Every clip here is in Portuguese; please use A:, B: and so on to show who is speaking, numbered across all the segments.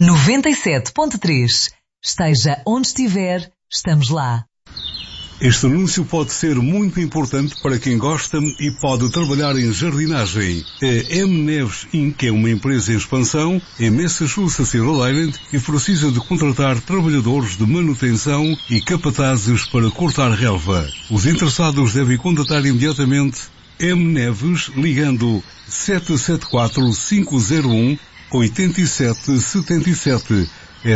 A: 97.3. Esteja onde estiver, estamos lá.
B: Este anúncio pode ser muito importante para quem gosta e pode trabalhar em jardinagem. A M. Neves Inc. é uma empresa em expansão em Massachusetts e Rhode Island e precisa de contratar trabalhadores de manutenção e capatazes para cortar relva. Os interessados devem contatar imediatamente M. Neves ligando 774-501-8777. É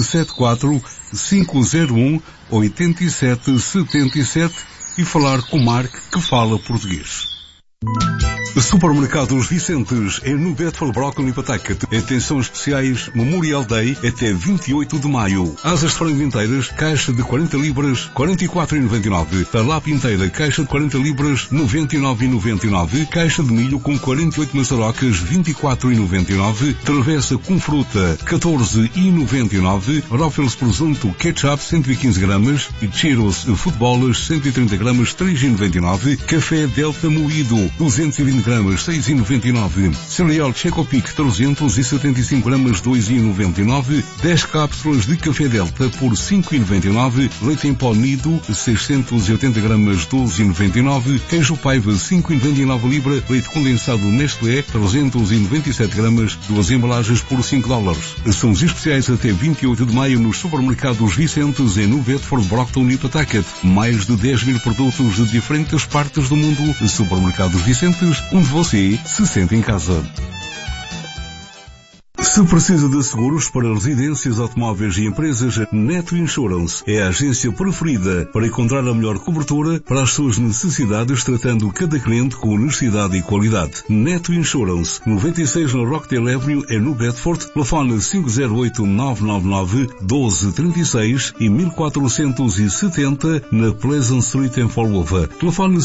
B: 774-501-8777 e falar com Mark, que fala português. Supermercados Vicentes é no Bedford Broccoli Pawtucket. Atenção especiais Memorial Day até 28 de maio. Asas de frango inteiras, caixa de 40 libras, 44,99. Talapa inteira, caixa de 40 libras, 99,99. Caixa de milho com 48 maçarocas, 24,99. Travessa com fruta, 14,99. Ruffles presunto, ketchup, 115 gramas. E Cheetos futebolas, 130 gramas, 3,99. Café Delta moído, 220 gramas, 6,99. Cereal Checopic 375 gramas, 2,99. 10 cápsulas de café Delta por 5,99. Leite em pó Nido 680 gramas, 12,99. Queijo Paiva 5,99 libra. Leite condensado Nestlé 397 gramas, 2 embalagens por $5. São os especiais até 28 de maio nos supermercados Vicentes em Bedford, Brockton e Pawtucket. Mais de 10 mil produtos de diferentes partes do mundo. Supermercados Vicentes, onde você se sente em casa. Se precisa de seguros para residências, automóveis e empresas, Neto Insurance é a agência preferida para encontrar a melhor cobertura para as suas necessidades, tratando cada cliente com honestidade e qualidade. Neto Insurance, 96 na Rockdale Avenue, é no Bedford, telefone 508-999-1236 e 1470 na Pleasant Street em Fall River. Telefone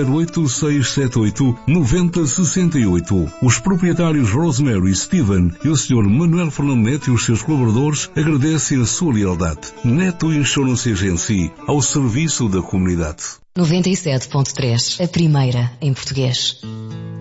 B: 508-678-9068. Os proprietários Rosemary e Steven e o Sr. Manuel Fernando Neto e os seus colaboradores agradecem a sua lealdade. Neto Insurance Agency, ao serviço da comunidade.
A: 97.3, a primeira em português.